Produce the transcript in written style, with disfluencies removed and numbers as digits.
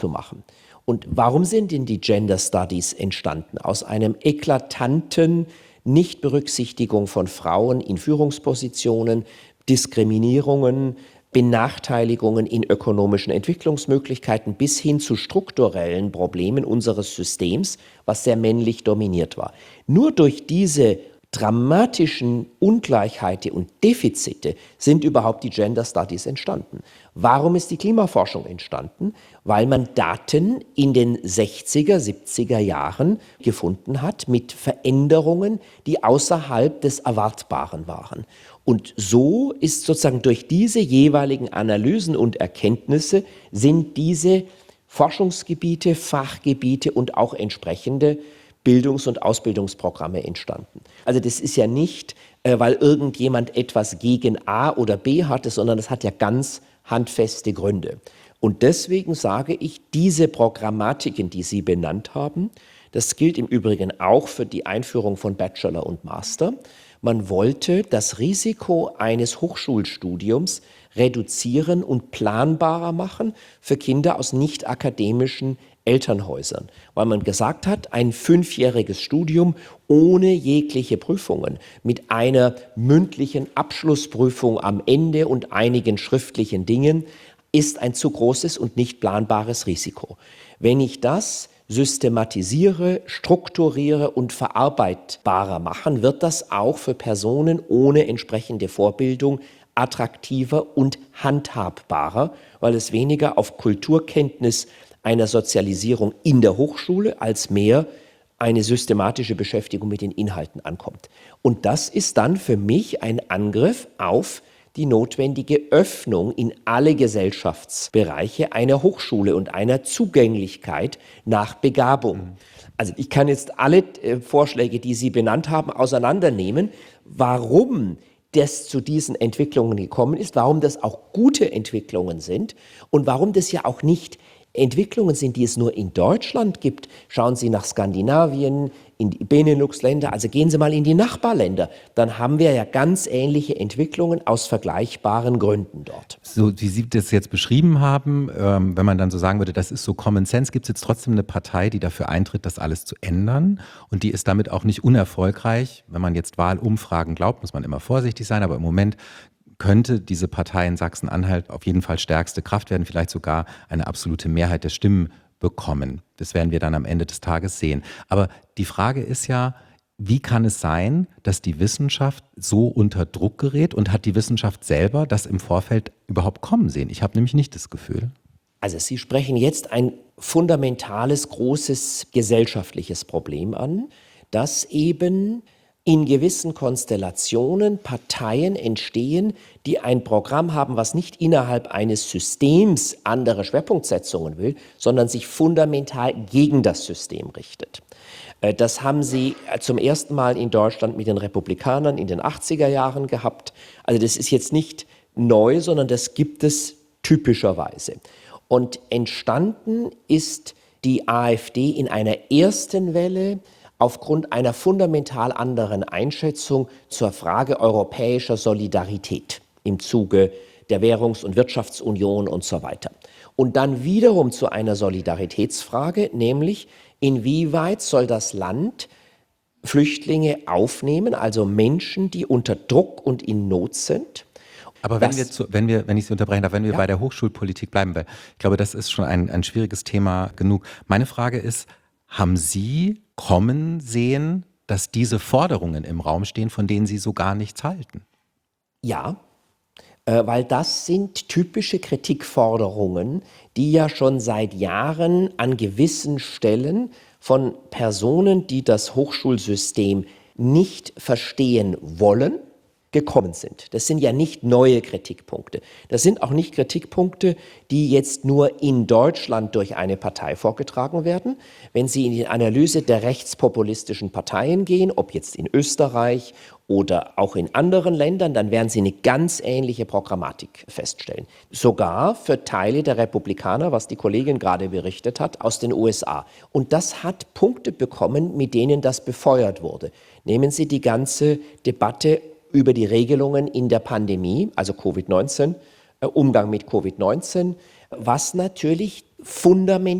zu machen. Und warum sind denn die Gender Studies entstanden? Aus einem eklatanten Nichtberücksichtigung von Frauen in Führungspositionen, Diskriminierungen, Benachteiligungen in ökonomischen Entwicklungsmöglichkeiten bis hin zu strukturellen Problemen unseres Systems, was sehr männlich dominiert war. Nur durch diese dramatischen Ungleichheiten und Defizite sind überhaupt die Gender Studies entstanden. Warum ist die Klimaforschung entstanden? Weil man Daten in den 60er, 70er Jahren gefunden hat mit Veränderungen, die außerhalb des Erwartbaren waren. Und so ist sozusagen durch diese jeweiligen Analysen und Erkenntnisse sind diese Forschungsgebiete, Fachgebiete und auch entsprechende Bildungs- und Ausbildungsprogramme entstanden. Also das ist ja nicht, weil irgendjemand etwas gegen A oder B hatte, sondern das hat ja ganz handfeste Gründe. Und deswegen sage ich, diese Programmatiken, die Sie benannt haben, das gilt im Übrigen auch für die Einführung von Bachelor und Master. Man wollte das Risiko eines Hochschulstudiums reduzieren und planbarer machen für Kinder aus nicht akademischen Elternhäusern, weil man gesagt hat, ein 5-jähriges Studium ohne jegliche Prüfungen, mit einer mündlichen Abschlussprüfung am Ende und einigen schriftlichen Dingen, ist ein zu großes und nicht planbares Risiko. Wenn ich das systematisiere, strukturiere und verarbeitbarer machen, wird das auch für Personen ohne entsprechende Vorbildung attraktiver und handhabbarer, weil es weniger auf Kulturkenntnis einer Sozialisierung in der Hochschule als mehr eine systematische Beschäftigung mit den Inhalten ankommt. Und das ist dann für mich ein Angriff auf die notwendige Öffnung in alle Gesellschaftsbereiche einer Hochschule und einer Zugänglichkeit nach Begabung. Also ich kann jetzt alle Vorschläge, die Sie benannt haben, auseinandernehmen, warum das zu diesen Entwicklungen gekommen ist, warum das auch gute Entwicklungen sind und warum das ja auch nicht Entwicklungen sind, die es nur in Deutschland gibt. Schauen Sie nach Skandinavien, in die Benelux-Länder, also gehen Sie mal in die Nachbarländer. Dann haben wir ja ganz ähnliche Entwicklungen aus vergleichbaren Gründen dort. So wie Sie das jetzt beschrieben haben, wenn man dann so sagen würde, das ist so Common Sense, gibt es jetzt trotzdem eine Partei, die dafür eintritt, das alles zu ändern. Und die ist damit auch nicht unerfolgreich. Wenn man jetzt Wahlumfragen glaubt, muss man immer vorsichtig sein, aber im Moment könnte diese Partei in Sachsen-Anhalt auf jeden Fall stärkste Kraft werden, vielleicht sogar eine absolute Mehrheit der Stimmen bekommen. Das werden wir dann am Ende des Tages sehen. Aber die Frage ist ja, wie kann es sein, dass die Wissenschaft so unter Druck gerät und hat die Wissenschaft selber das im Vorfeld überhaupt kommen sehen? Ich habe nämlich nicht das Gefühl. Also Sie sprechen jetzt ein fundamentales, großes gesellschaftliches Problem an, dass eben in gewissen Konstellationen Parteien entstehen, die ein Programm haben, was nicht innerhalb eines Systems andere Schwerpunktsetzungen will, sondern sich fundamental gegen das System richtet. Das haben Sie zum ersten Mal in Deutschland mit den Republikanern in den 80er Jahren gehabt. Also das ist jetzt nicht neu, sondern das gibt es typischerweise. Und entstanden ist die AfD in einer ersten Welle aufgrund einer fundamental anderen Einschätzung zur Frage europäischer Solidarität im Zuge der Währungs- und Wirtschaftsunion und so weiter. Und dann wiederum zu einer Solidaritätsfrage, nämlich inwieweit soll das Land Flüchtlinge aufnehmen, also Menschen, die unter Druck und in Not sind. Aber wenn ich Sie unterbrechen darf, wenn wir bei der Hochschulpolitik bleiben, weil ich glaube, das ist schon ein schwieriges Thema genug. Meine Frage ist, haben Sie kommen sehen, dass diese Forderungen im Raum stehen, von denen Sie so gar nichts halten? Ja, weil das sind typische Kritikforderungen, die ja schon seit Jahren an gewissen Stellen von Personen, die das Hochschulsystem nicht verstehen wollen, gekommen sind. Das sind ja nicht neue Kritikpunkte. Das sind auch nicht Kritikpunkte, die jetzt nur in Deutschland durch eine Partei vorgetragen werden. Wenn Sie in die Analyse der rechtspopulistischen Parteien gehen, ob jetzt in Österreich oder auch in anderen Ländern, dann werden Sie eine ganz ähnliche Programmatik feststellen. Sogar für Teile der Republikaner, was die Kollegin gerade berichtet hat, aus den USA. Und das hat Punkte bekommen, mit denen das befeuert wurde. Nehmen Sie die ganze Debatte über die Regelungen in der Pandemie, also Covid-19, Umgang mit Covid-19, was natürlich fundamental